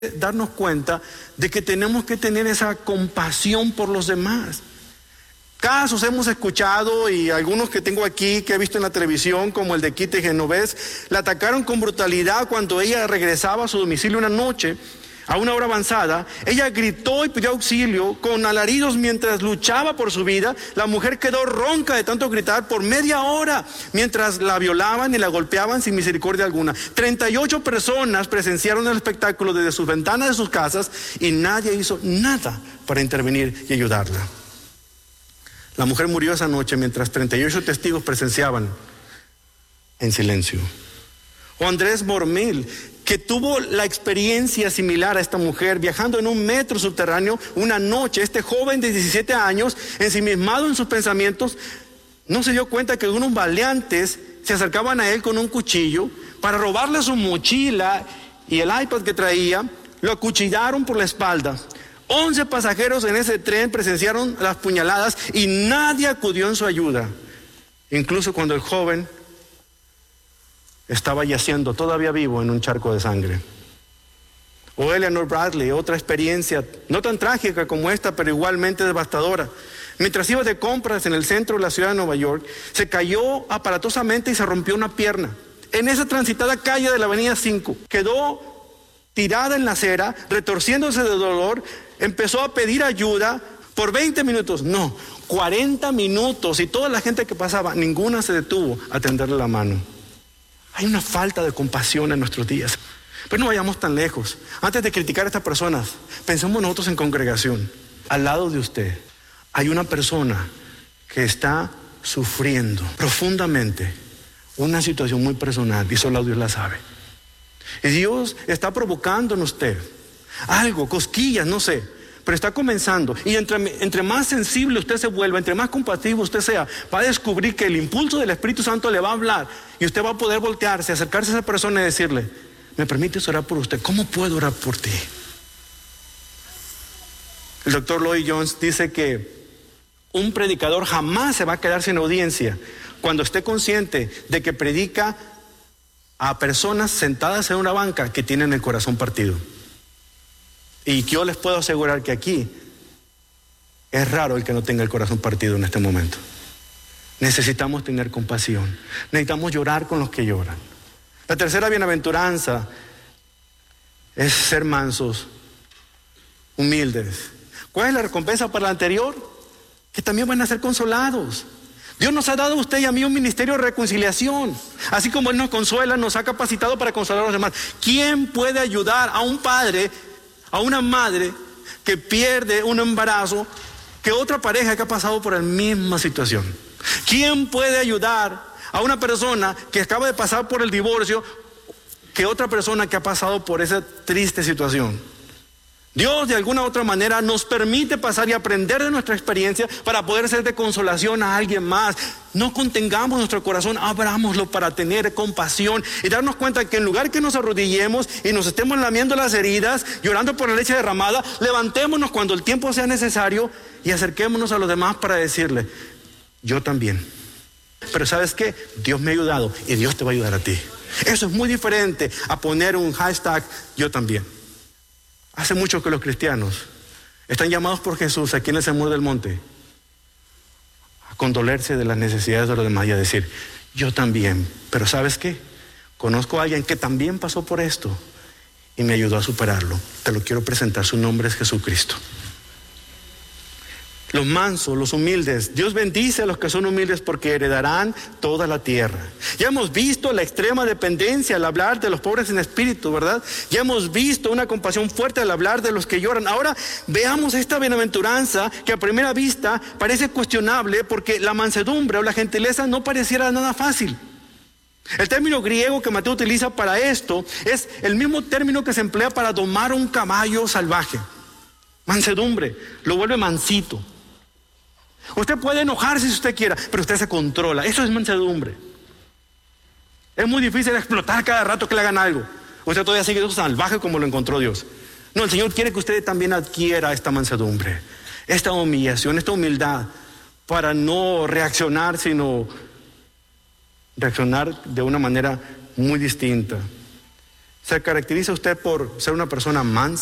darnos cuenta de que tenemos que tener esa compasión por los demás. Casos hemos escuchado, y algunos que tengo aquí, que he visto en la televisión, como el de Kitty Genovés, la atacaron con brutalidad cuando ella regresaba a su domicilio una noche, a una hora avanzada. Ella gritó y pidió auxilio con alaridos mientras luchaba por su vida. La mujer quedó ronca de tanto gritar por media hora, mientras la violaban y la golpeaban sin misericordia alguna. 38 personas presenciaron el espectáculo desde sus ventanas de sus casas y nadie hizo nada para intervenir y ayudarla. La mujer murió esa noche mientras 38 testigos presenciaban en silencio. O Andrés Mormil, que tuvo la experiencia similar a esta mujer, viajando en un metro subterráneo una noche. Este joven de 17 años, ensimismado en sus pensamientos, no se dio cuenta que unos maleantes se acercaban a él con un cuchillo para robarle su mochila y el iPad que traía. Lo acuchillaron por la espalda. 11 pasajeros en ese tren presenciaron las puñaladas y nadie acudió en su ayuda, incluso cuando el joven estaba yaciendo todavía vivo en un charco de sangre. O Eleanor Bradley, otra experiencia no tan trágica como esta, pero igualmente devastadora. Mientras iba de compras en el centro de la ciudad de Nueva York, se cayó aparatosamente y se rompió una pierna. En esa transitada calle de la avenida 5, quedó tirada en la acera, retorciéndose de dolor. Empezó a pedir ayuda por 20 minutos, no, 40 minutos, y toda la gente que pasaba, ninguna se detuvo a tenderle la mano. Hay una falta de compasión en nuestros días. Pero no vayamos tan lejos. Antes de criticar a estas personas, pensemos nosotros en congregación. Al lado de usted hay una persona que está sufriendo profundamente una situación muy personal y solo Dios la sabe. Y Dios está provocando en usted algo, cosquillas, no sé, pero está comenzando. Y entre más sensible usted se vuelva, entre más compasivo usted sea, va a descubrir que el impulso del Espíritu Santo le va a hablar y usted va a poder voltearse, acercarse a esa persona y decirle: ¿me permites orar por usted? ¿Cómo puedo orar por ti? El doctor Lloyd Jones dice que un predicador jamás se va a quedar sin audiencia cuando esté consciente de que predica a personas sentadas en una banca que tienen el corazón partido. Y yo les puedo asegurar que aquí es raro el que no tenga el corazón partido en este momento. Necesitamos tener compasión. Necesitamos llorar con los que lloran. La tercera bienaventuranza es ser mansos, humildes. ¿Cuál es la recompensa para la anterior? Que también van a ser consolados. Dios nos ha dado a usted y a mí un ministerio de reconciliación. Así como Él nos consuela, nos ha capacitado para consolar a los demás. ¿Quién puede ayudar a un padre, a una madre que pierde un embarazo, que otra pareja que ha pasado por la misma situación? ¿Quién puede ayudar a una persona que acaba de pasar por el divorcio, que otra persona que ha pasado por esa triste situación? Dios de alguna u otra manera nos permite pasar y aprender de nuestra experiencia para poder ser de consolación a alguien más. No contengamos nuestro corazón, abrámoslo para tener compasión y darnos cuenta que en lugar que nos arrodillemos y nos estemos lamiendo las heridas, llorando por la leche derramada, levantémonos cuando el tiempo sea necesario y acerquémonos a los demás para decirle: yo también. Pero ¿sabes qué? Dios me ha ayudado y Dios te va a ayudar a ti. Eso es muy diferente a poner un hashtag yo también. Hace mucho que los cristianos están llamados por Jesús aquí en el Sermón del Monte a condolerse de las necesidades de los demás y a decir: yo también. Pero ¿sabes qué? Conozco a alguien que también pasó por esto y me ayudó a superarlo. Te lo quiero presentar. Su nombre es Jesucristo. Los mansos, los humildes. Dios bendice a los que son humildes porque heredarán toda la tierra. Ya hemos visto la extrema dependencia al hablar de los pobres en espíritu, ¿verdad? Ya hemos visto una compasión fuerte al hablar de los que lloran. Ahora veamos esta bienaventuranza que a primera vista parece cuestionable, porque la mansedumbre o la gentileza no pareciera nada fácil. El término griego que Mateo utiliza para esto es el mismo término que se emplea para domar un caballo salvaje. Mansedumbre, lo vuelve mansito. Usted puede enojarse si usted quiera, pero usted se controla. Eso es mansedumbre. Es muy difícil explotar cada rato que le hagan algo. Usted todavía sigue salvaje como lo encontró Dios. No, el Señor quiere que usted también adquiera esta mansedumbre, esta humillación, esta humildad, para no reaccionar, sino reaccionar de una manera muy distinta. ¿Se caracteriza usted por ser una persona mansa?